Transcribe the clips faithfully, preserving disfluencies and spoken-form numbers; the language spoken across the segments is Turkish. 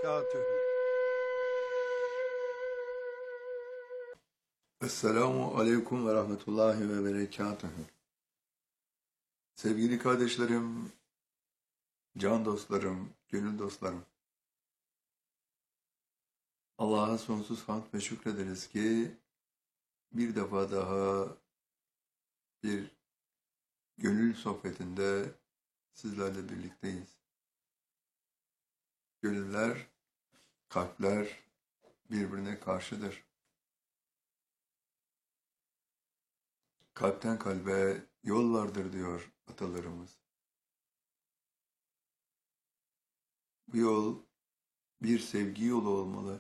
وبركاته. Esselamu Aleyküm ve Rahmetullahi ve Berekatuhu. Sevgili kardeşlerim, can dostlarım, gönül dostlarım. Allah'a sonsuz hamd ve şükrederiz ki bir defa daha bir gönül sohbetinde sizlerle birlikteyiz. Gönüller, kalpler birbirine karşıdır. Kalpten kalbe yol vardır diyor atalarımız. Bu yol bir sevgi yolu olmalı.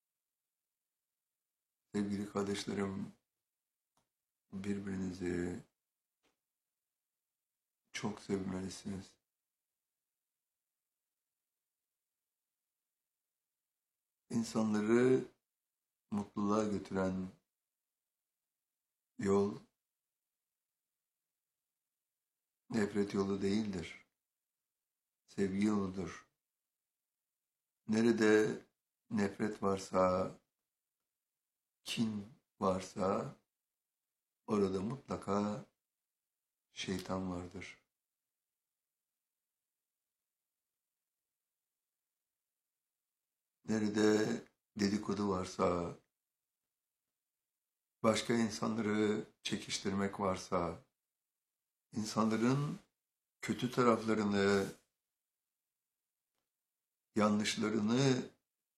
Sevgili kardeşlerim, birbirinizi çok sevmelisiniz. İnsanları mutluluğa götüren yol nefret yolu değildir. Sevgi yoludur. Nerede nefret varsa, kin varsa orada mutlaka şeytan vardır. Nerede dedikodu varsa, başka insanları çekiştirmek varsa, insanların kötü taraflarını, yanlışlarını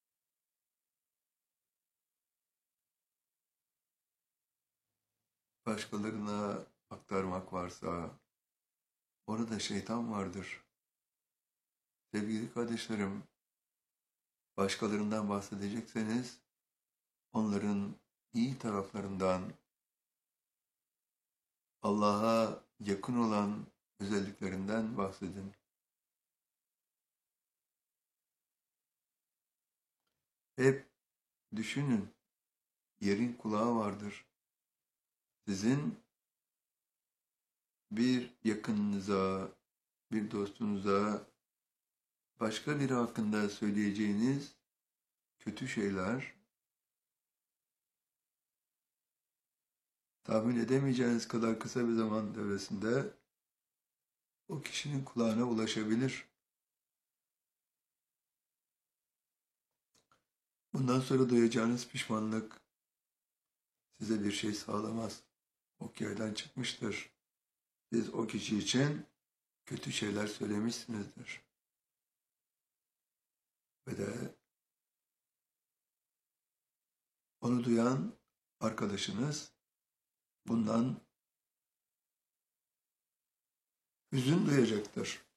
başkalarına aktarmak varsa, orada şeytan vardır. Sevgili kardeşlerim, başkalarından bahsedecekseniz, onların iyi taraflarından, Allah'a yakın olan özelliklerinden bahsedin. Hep düşünün, yerin kulağı vardır. Sizin bir yakınınıza, bir dostunuza, başka biri hakkında söyleyeceğiniz kötü şeyler, tahmin edemeyeceğiniz kadar kısa bir zaman devresinde o kişinin kulağına ulaşabilir. Bundan sonra duyacağınız pişmanlık size bir şey sağlamaz. Ok yaydan çıkmıştır. Siz o kişi için kötü şeyler söylemişsinizdir. Ve de onu duyan arkadaşınız bundan hüzün duyacaktır.